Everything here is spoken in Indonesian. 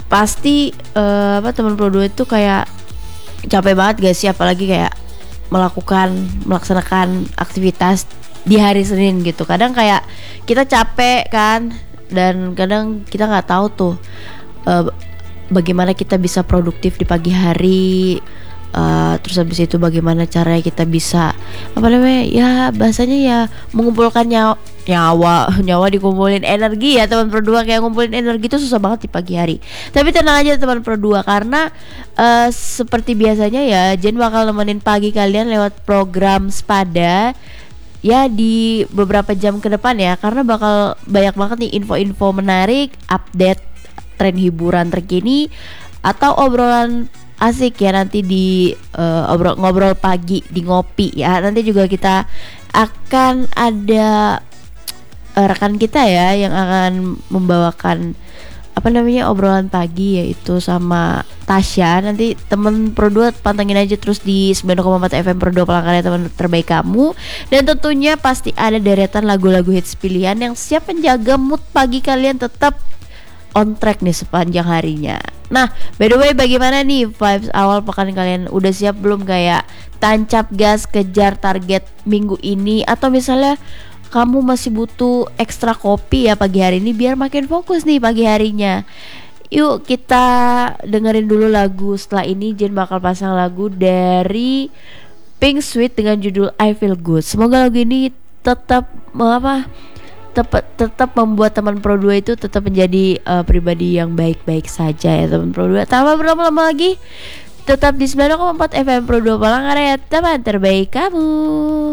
pasti teman Pro 2 itu kayak capek banget gak sih, apalagi kayak melaksanakan aktivitas di hari Senin gitu. Kadang kayak kita capek kan, dan kadang kita nggak tahu tuh bagaimana kita bisa produktif di pagi hari. Terus habis itu bagaimana caranya kita bisa ya bahasanya ya mengumpulkan nyawa dikumpulin energi ya teman Pro 2. Kayak ngumpulin energi itu susah banget di pagi hari. Tapi tenang aja teman Pro 2, karena seperti biasanya ya Jen bakal nemenin pagi kalian lewat program Sepada ya di beberapa jam ke depan ya, karena bakal banyak banget nih info-info menarik, update tren hiburan terkini, atau obrolan asik ya nanti di ngobrol pagi di ngopi ya. Nanti juga kita akan ada rekan kita ya yang akan membawakan obrolan pagi, yaitu sama Tasya. Nanti temen Pro 2 pantengin aja terus di 9,4 FM Pro 2 Palangkaraya, teman terbaik kamu. Dan tentunya pasti ada deretan lagu-lagu hits pilihan yang siap menjaga mood pagi kalian tetap on track nih sepanjang harinya. Nah, by the way, bagaimana nih vibes awal pekan kalian? Udah siap belum kayak tancap gas kejar target minggu ini? Atau misalnya kamu masih butuh ekstra kopi ya pagi hari ini biar makin fokus nih pagi harinya? Yuk kita dengerin dulu lagu. Setelah ini Jen bakal pasang lagu dari Pink Sweet dengan judul I Feel Good. Semoga lagu ini tetap membuat teman Pro 2 itu tetap menjadi pribadi yang baik-baik saja ya teman Pro 2. Tanpa berlama-lama lagi, tetap di 9,4 FM Pro 2 Palangkaraya, teman terbaik kamu.